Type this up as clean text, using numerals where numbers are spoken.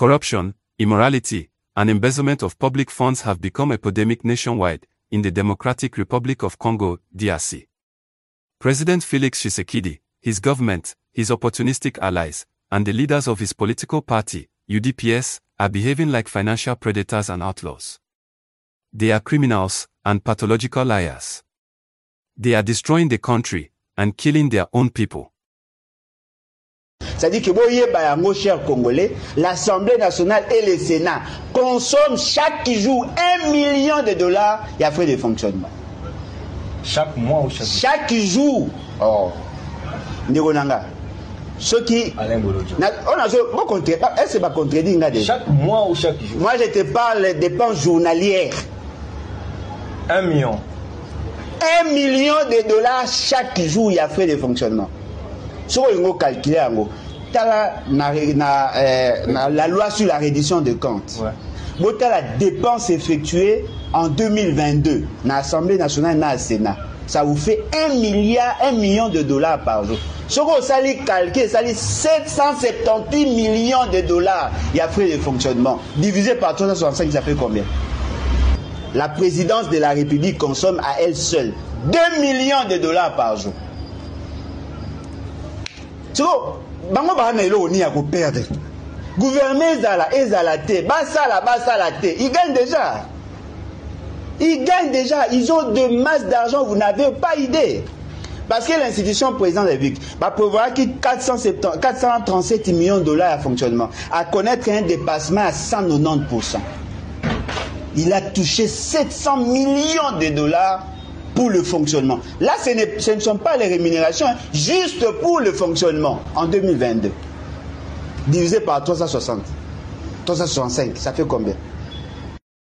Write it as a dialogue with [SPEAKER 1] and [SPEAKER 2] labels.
[SPEAKER 1] Corruption, immorality, and embezzlement of public funds have become epidemic nationwide, in the Democratic Republic of Congo, DRC. President Felix Tshisekedi, his government, his opportunistic allies, and the leaders of his political party, UDPS, are behaving like financial predators and outlaws. They are criminals and pathological liars. They are destroying the country and killing their own people.
[SPEAKER 2] C'est-à-dire que, mon cher Congolais, l'Assemblée nationale et le Sénat consomment chaque jour $1 million et frais de fonctionnement.
[SPEAKER 3] Chaque mois ou
[SPEAKER 2] chaque jour? Oh. Ndigonanga. Ceux qui. Est-ce que va contredire déjà?
[SPEAKER 3] Chaque mois ou chaque jour?
[SPEAKER 2] Moi, je te parle des dépenses journalières.
[SPEAKER 3] 1 million.
[SPEAKER 2] $1 million chaque jour, il y a frais de fonctionnement. Si vous calculez, la loi sur la reddition de comptes, ouais. La dépense effectuée en 2022 dans l'Assemblée nationale et dans le Sénat, ça vous fait $1 million par jour. Si vous calculez, ça dit 778 millions de dollars, il y a frais de fonctionnement. Divisé par 365, ça fait combien? La présidence de la République consomme à elle seule $2 millions par jour. Tu vois, gouverner ils gagnent déjà. Ils ont de masses d'argent, vous n'avez pas idée. Parce que l'institution président de la République va prévoir qu'il y a 437 millions de dollars à fonctionnement, à connaître un dépassement à 190%. Il a touché 700 millions de dollars pour le fonctionnement. Là, ce ne sont pas les rémunérations, hein, juste pour le fonctionnement en 2022. Divisé par 360, 365, ça fait combien?